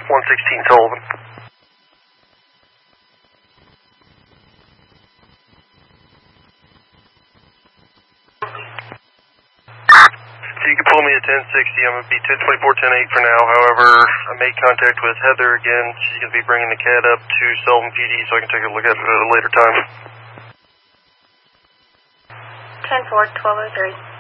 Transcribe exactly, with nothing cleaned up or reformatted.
one sixteen Sullivan. So you can pull me at ten sixty. I'm going to be ten twenty-four, ten eight for now. However, I made contact with Heather again. She's going to be bringing the cat up to Sullivan P D so I can take a look at it at a later time. ten four, twelve oh three.